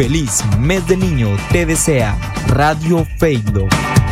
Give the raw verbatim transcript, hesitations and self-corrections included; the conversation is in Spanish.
Feliz mes del niño te desea Radio Facebook.